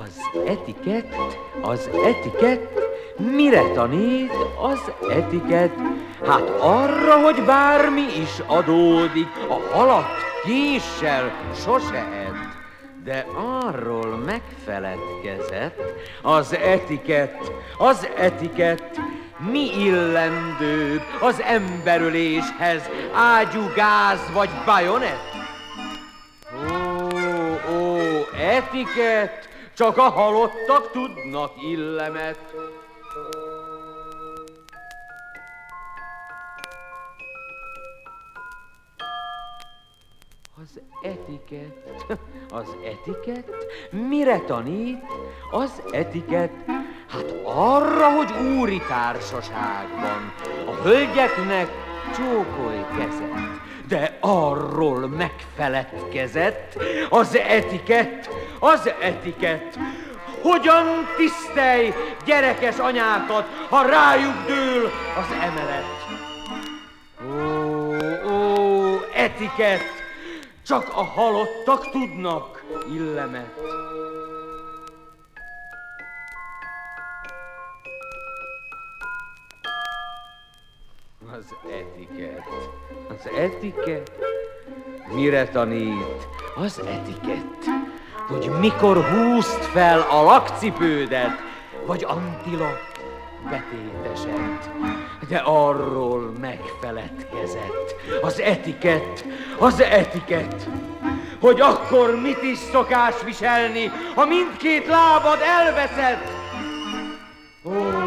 Az etikett, mire tanít az etikett? Hát arra, hogy bármi is adódik, a halat késsel sose edd. De arról megfeledkezett az etikett, mi illendőbb az emberöléshez, ágyugáz vagy bajonett? Ó, etikett, csak a halottak tudnak illemet. Az etikett, mire tanít az etikett? Hát arra, hogy úri társaságban a hölgyeknek csókolj kezet. De arról megfeledkezett az etikett, hogyan tisztelj gyerekes anyákat, ha rájuk dől az emelet. Ó, etikett, csak a halottak tudnak illemet. Az etikett, mire tanít az etikett? Hogy mikor húzd fel a lakcipődet, vagy Antila betétesed. De arról megfeledkezett az etikett, hogy akkor mit is szokás viselni, ha mindkét lábad elveszett. Ó,